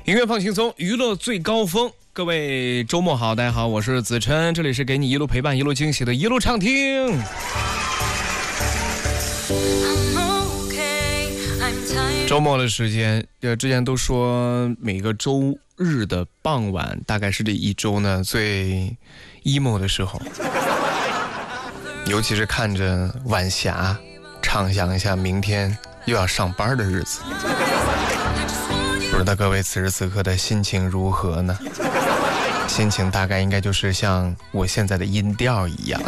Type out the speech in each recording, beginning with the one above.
音乐放轻松，娱乐最高峰。各位周末好，大家好，我是子琛，这里是给你一路陪伴、一路惊喜的一路畅听。周末的时间，之前都说每个周日的傍晚，大概是这一周呢最 emo 的时候，尤其是看着晚霞，畅想一下明天又要上班的日子。不知道各位此时此刻的心情如何呢？心情大概应该就是像我现在的音调一样。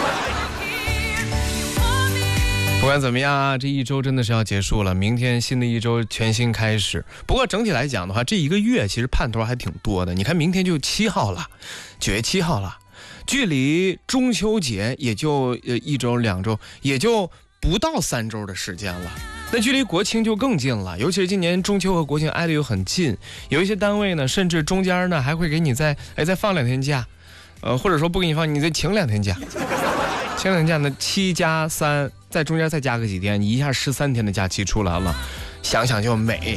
不管怎么样啊，这一周真的是要结束了，明天新的一周全新开始。不过整体来讲的话，这一个月其实盼头还挺多的。你看明天就7号了，9月7号了，距离中秋节也就1周2周，也就不到3周的时间了。那距离国庆就更近了，尤其是今年中秋和国庆挨得又很近，有一些单位呢，甚至中间呢还会给你再放2天假，或者说不给你放，你再请2天假，请2天假呢7+3，在中间再加个几天，你一下13天的假期出来了，想想就美。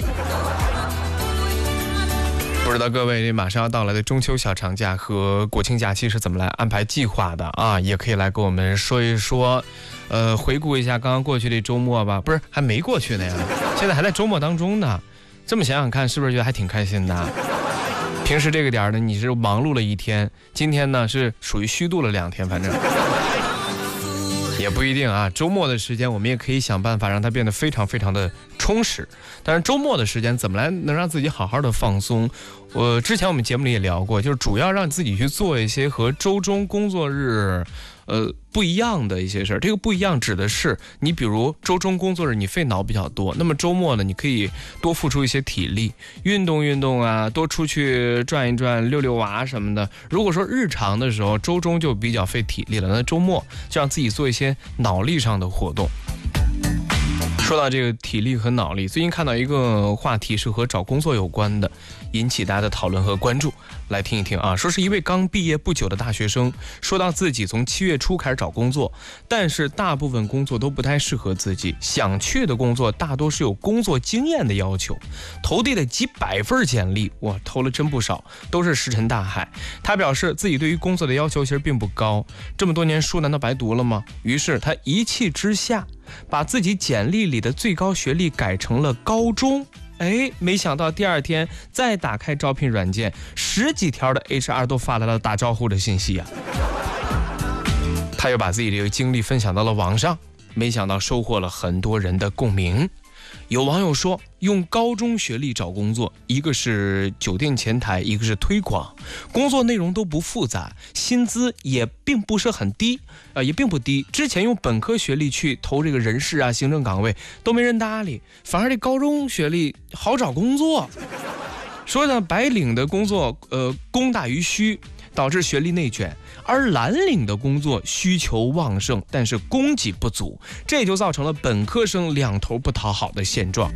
不知道各位这马上要到来的中秋小长假和国庆假期是怎么来安排计划的啊？也可以来跟我们说一说。回顾一下刚刚过去的周末吧，不是还没过去呢呀，现在还在周末当中呢。这么想想看，是不是觉得还挺开心的？平时这个点呢，你是忙碌了1天，今天呢是属于虚度了2天，反正也不一定啊。周末的时间，我们也可以想办法让它变得非常非常的充实。但是周末的时间怎么来能让自己好好的放松？之前我们节目里也聊过，就是主要让自己去做一些和周中工作日不一样的一些事儿。这个不一样指的是你比如周中工作日你费脑比较多，那么周末呢你可以多付出一些体力，运动运动啊，多出去转一转，遛遛娃什么的。如果说日常的时候周中就比较费体力了，那周末就让自己做一些脑力上的活动。说到这个体力和脑力，最近看到一个话题是和找工作有关的，引起大家的讨论和关注，来听一听啊。说是一位刚毕业不久的大学生，说到自己从7月初开始找工作，但是大部分工作都不太适合自己，想去的工作大多是有工作经验的要求，投递了几百份简历，哇，投了真不少，都是石沉大海。他表示自己对于工作的要求其实并不高，这么多年书难道白读了吗？于是他一气之下把自己简历里的最高学历改成了高中。没想到第2天再打开招聘软件，10几条的 HR 都发来了打招呼的信息啊。他又把自己这个经历分享到了网上，没想到收获了很多人的共鸣。有网友说，用高中学历找工作，一个是酒店前台，一个是推广，工作内容都不复杂，薪资也并不是很低，也并不低。之前用本科学历去投这个人事啊、行政岗位都没人搭理，反而这高中学历好找工作。说呢，白领的工作供大于需，导致学历内卷，而蓝领的工作需求旺盛，但是供给不足，这也就造成了本科生两头不讨好的现状。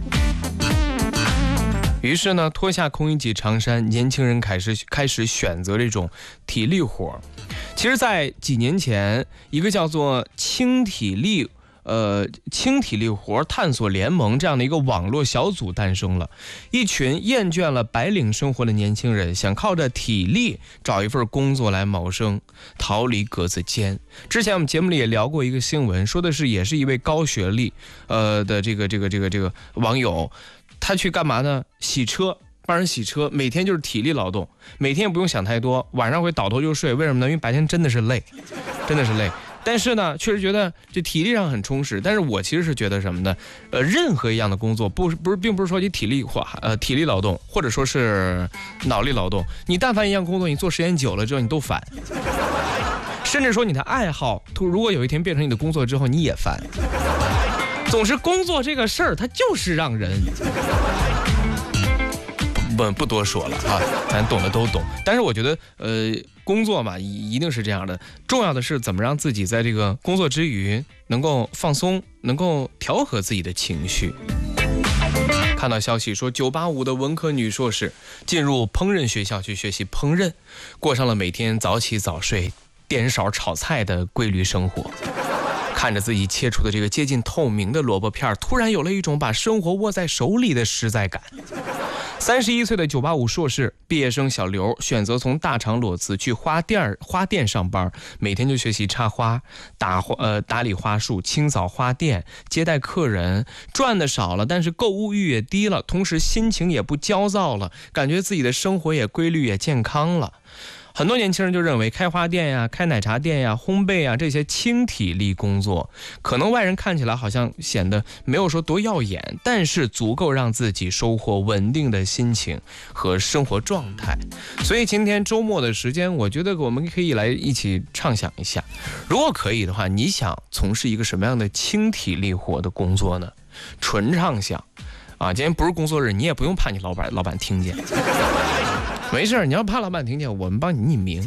于是呢，脱下空衣几长衫，年轻人开始选择这种体力活。其实在几年前，一个叫做轻体力活探索联盟这样的一个网络小组诞生了，一群厌倦了白领生活的年轻人，想靠着体力找一份工作来谋生，逃离格子间。之前我们节目里也聊过一个新闻，说的是也是一位高学历的这个网友，他去干嘛呢？洗车，帮人洗车，每天就是体力劳动，每天也不用想太多，晚上会倒头就睡。为什么呢？因为白天真的是累，真的是累。但是呢，确实觉得这体力上很充实。但是我其实是觉得什么呢？任何一样的工作，并不是说你体力劳动，或者说是脑力劳动。你但凡一样工作，你做时间久了之后，你都烦。甚至说你的爱好，如果有一天变成你的工作之后，你也烦。总之，工作这个事儿，它就是让人不多说了啊，咱懂的都懂。但是我觉得，工作嘛，一定是这样的。重要的是怎么让自己在这个工作之余能够放松，能够调和自己的情绪。看到消息说，985的文科女硕士进入烹饪学校去学习烹饪，过上了每天早起早睡、颠勺炒菜的规律生活。看着自己切出的这个接近透明的萝卜片，突然有了一种把生活握在手里的实在感。 31岁的985硕士毕业生小刘选择从大厂裸辞去花店上班，每天就学习插花、打理花束、清扫花店、接待客人，赚的少了，但是购物欲也低了，同时心情也不焦躁了，感觉自己的生活也规律也健康了。很多年轻人就认为开花店呀、开奶茶店呀、烘焙呀这些轻体力工作，可能外人看起来好像显得没有说多耀眼，但是足够让自己收获稳定的心情和生活状态。所以今天周末的时间，我觉得我们可以来一起畅想一下，如果可以的话，你想从事一个什么样的轻体力活的工作呢？纯畅想啊！今天不是工作日，你也不用怕你老板听见。没事，你要怕老板听见，我们帮你匿名。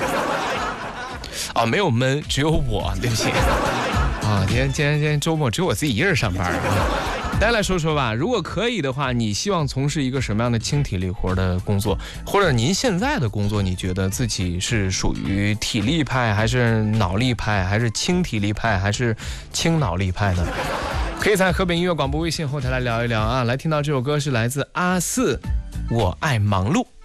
没有闷，只有我，对不起。今天周末只有我自己一人上班啊。大家来说说吧，如果可以的话，你希望从事一个什么样的轻体力活的工作？或者您现在的工作，你觉得自己是属于体力派，还是脑力派，还是轻体力派，还是轻脑力派呢？可以在河北音乐广播微信后台来聊一聊啊。来听到这首歌是来自阿四，我爱忙碌。